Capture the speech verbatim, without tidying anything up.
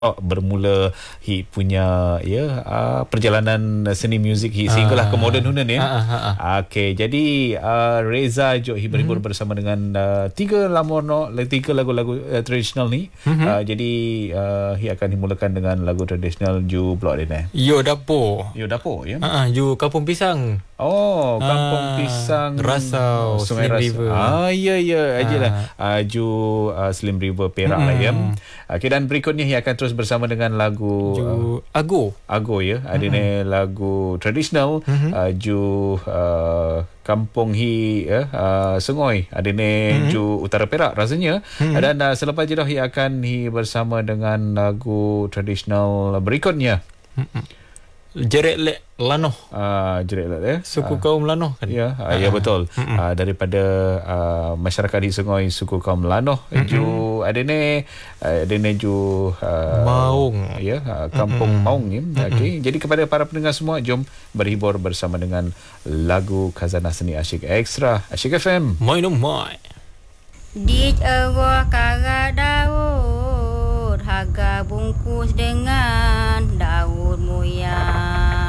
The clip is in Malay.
bermula hi punya ya uh, perjalanan seni muzik hi sehinggalah ke moden hunan ya. Ah, ah, ah. Okey, jadi uh, Reza jok hi berhibur Mm-hmm. bersama dengan uh, tiga lamono tiga lagu-lagu uh, tradisional ni. Mm-hmm. Uh, jadi uh, hi akan dimulakan dengan lagu tradisional Ju Blok Dene. Yo dapur. Yo dapur ya. Ah, ah, Ju Kampung Pisang. Oh, Kampung Ah, Pisang Rasau, oh, Sungai Slim Rasau. River. Ah ya ya, ajalah. Ah. Uh, Ju uh, Slim River Perak mm-hmm. lah ya. Okey, dan berikutnya hi akan terus bersama dengan lagu Ju uh, Ago. Ago ya. Ada Mm-hmm. ni lagu tradisional mm-hmm. uh, Ju uh, Kampung Hi ya, uh, Sengoi. Ada ni mm-hmm. Ju Utara Perak rasanya. Mm-hmm. Dan uh, selepas jedah hi akan hi bersama dengan lagu tradisional berikutnya. Mm-hmm. Jerit Lek Lanoh. Ah, uh, jerit Lek ya. Suku uh, kaum Lanoh kan. Ya, uh, ya betul. Mm-hmm. Uh, daripada uh, masyarakat di Sengoi suku kaum Lanoh. Mm-hmm. Ju ada ni uh, ada ni Ju uh, Maung. Ya, uh, Kampung mm-hmm. Maung ni. Mm-hmm. Okey, jadi kepada para pendengar semua, jom berhibur bersama dengan lagu Khazanah Seni Asyik Extra Asyik F M. Mai no mai. Di Eroh Kara Daud, harga bungkus dengan